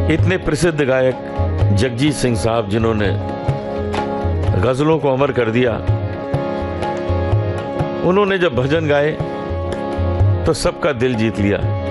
इतने प्रसिद्ध गायक जगजीत सिंह साहब, जिन्होंने गजलों को अमर कर दिया, उन्होंने जब भजन गाए तो सबका दिल जीत लिया।